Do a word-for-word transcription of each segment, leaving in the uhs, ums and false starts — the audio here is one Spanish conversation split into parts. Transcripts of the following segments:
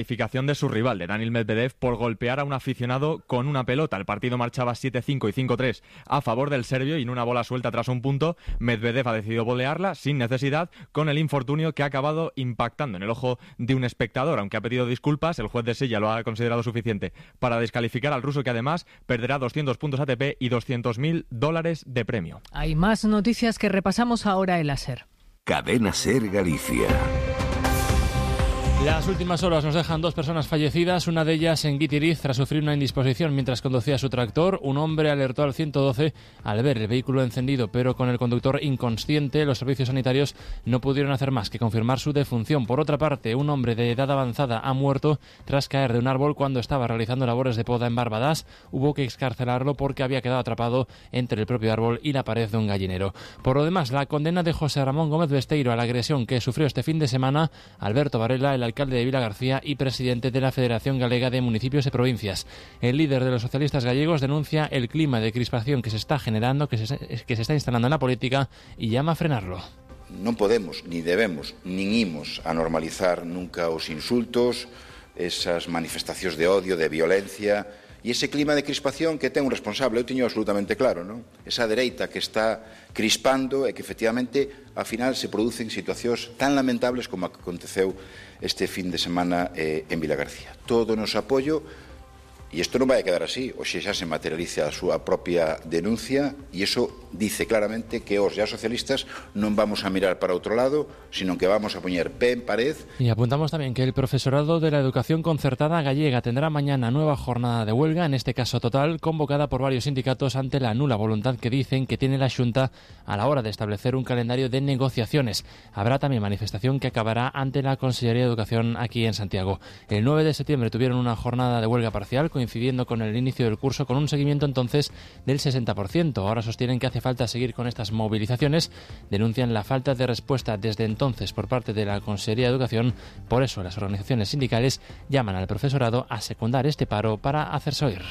Calificación de su rival, de Daniil Medvedev, por golpear a un aficionado con una pelota. El partido marchaba siete cinco y cinco tres a favor del serbio y en una bola suelta tras un punto, Medvedev ha decidido volearla sin necesidad, con el infortunio que ha acabado impactando en el ojo de un espectador. Aunque ha pedido disculpas, el juez de silla lo ha considerado suficiente para descalificar al ruso, que además perderá doscientos puntos A T P y doscientos mil dólares de premio. Hay más noticias que repasamos ahora en la SER. Cadena SER Galicia. Las últimas horas nos dejan dos personas fallecidas, una de ellas en Guitiriz tras sufrir una indisposición mientras conducía su tractor. Un hombre alertó al ciento doce al ver el vehículo encendido, pero con el conductor inconsciente. Los servicios sanitarios no pudieron hacer más que confirmar su defunción. Por otra parte, un hombre de edad avanzada ha muerto tras caer de un árbol cuando estaba realizando labores de poda en Barbadas. Hubo que excarcelarlo porque había quedado atrapado entre el propio árbol y la pared de un gallinero. Por lo demás, la condena de José Ramón Gómez Besteiro a la agresión que sufrió este fin de semana Alberto Varela, el alcalde de Vilagarcía y presidente de la Federación Galega de Municipios y Provincias. El líder de los socialistas gallegos denuncia el clima de crispación que se está generando, que se, que se está instalando en la política, y llama a frenarlo. Non podemos, ni debemos, nin imos a normalizar nunca os insultos, esas manifestacións de odio, de violencia e ese clima de crispación que ten un responsable. Eu teño absolutamente claro, non? Esa dereita que está crispando e que efectivamente ao final se producen situacións tan lamentables como a que aconteceu este fin de semana eh, en Vilagarcía. Todo o noso apoio. E isto non vai a quedar así, hoxe xa se materializa a súa propia denuncia e iso dice claramente que os ya socialistas non vamos a mirar para outro lado, sino que vamos a poñer pé en pared. Y apuntamos también que el profesorado de la educación concertada gallega tendrá mañana nueva jornada de huelga, en este caso total, convocada por varios sindicatos ante la nula voluntad que dicen que tiene la Xunta a la hora de establecer un calendario de negociaciones. Habrá también manifestación que acabará ante la Consellería de Educación aquí en Santiago. El nueve de septiembre tuvieron una jornada de huelga parcial, coincidiendo con el inicio del curso, con un seguimiento entonces del sesenta por ciento. Ahora sostienen que hace falta seguir con estas movilizaciones. Denuncian la falta de respuesta desde entonces por parte de la Consellería de Educación. Por eso las organizaciones sindicales llaman al profesorado a secundar este paro para hacerse oír.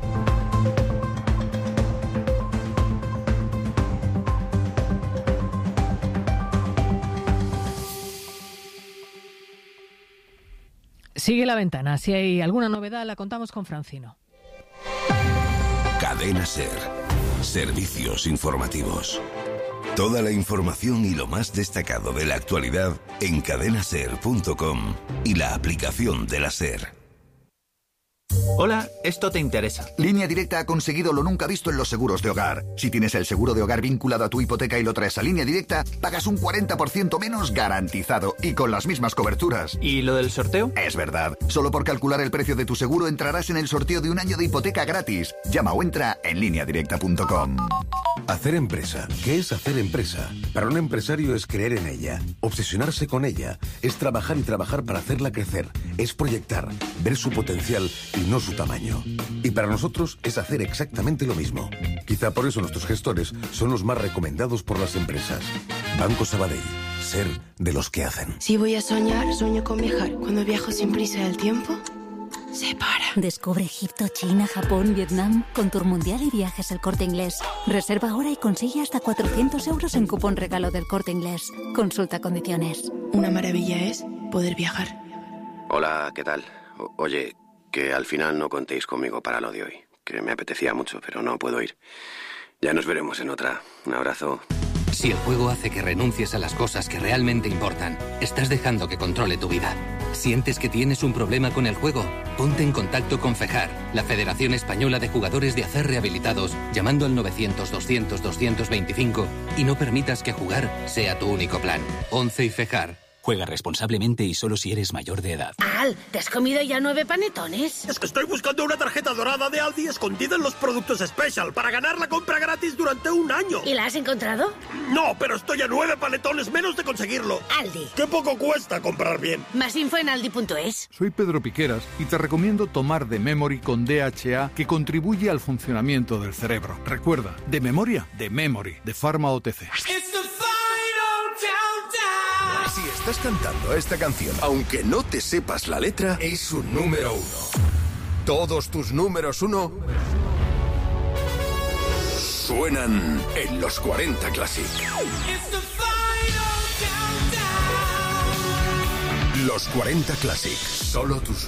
Sigue la ventana. Si hay alguna novedad, la contamos con Francino. Cadena SER. Servicios informativos. Toda la información y lo más destacado de la actualidad en cadena ser punto com y la aplicación de la SER. Hola, esto te interesa. Línea Directa ha conseguido lo nunca visto en los seguros de hogar. Si tienes el seguro de hogar vinculado a tu hipoteca y lo traes a Línea Directa, pagas un cuarenta por ciento menos garantizado y con las mismas coberturas. ¿Y lo del sorteo? Es verdad. Solo por calcular el precio de tu seguro entrarás en el sorteo de un año de hipoteca gratis. Llama o entra en línea directa punto com. Hacer empresa. ¿Qué es hacer empresa? Para un empresario es creer en ella, obsesionarse con ella, es trabajar y trabajar para hacerla crecer, es proyectar, ver su potencial y no su tamaño. Y para nosotros es hacer exactamente lo mismo. Quizá por eso nuestros gestores son los más recomendados por las empresas. Banco Sabadell. Ser de los que hacen. Si voy a soñar, sueño con viajar. Cuando viajo sin prisa del tiempo se para. Descubre Egipto, China, Japón, Vietnam con Tour Mundial y Viajes El Corte Inglés. Reserva ahora y consigue hasta cuatrocientos euros en cupón regalo del Corte Inglés. Consulta condiciones. Una maravilla es poder viajar. Hola, ¿qué tal? O- oye, que al final no contéis conmigo para lo de hoy. Que me apetecía mucho, pero no puedo ir. Ya nos veremos en otra. Un abrazo. Si el juego hace que renuncies a las cosas que realmente importan, estás dejando que controle tu vida. ¿Sientes que tienes un problema con el juego? Ponte en contacto con FEJAR, la Federación Española de Jugadores de Acer Rehabilitados, llamando al novecientos, doscientos, doscientos veinticinco y no permitas que jugar sea tu único plan. once y FEJAR. Juega responsablemente y solo si eres mayor de edad. Al, ¿te has comido ya nueve panetones? Es que estoy buscando una tarjeta dorada de Aldi escondida en los productos Special para ganar la compra gratis durante un año. ¿Y la has encontrado? No, pero estoy a nueve panetones menos de conseguirlo. Aldi. Qué poco cuesta comprar bien. Más info en aldi punto es. Soy Pedro Piqueras y te recomiendo tomar de Memory con D H A, que contribuye al funcionamiento del cerebro. Recuerda, de memoria, de Memory, de Pharma O T C. Si estás cantando esta canción, aunque no te sepas la letra, es su número uno. Todos tus números uno suenan en los cuarenta Classic. Los cuarenta Classic. Solo tus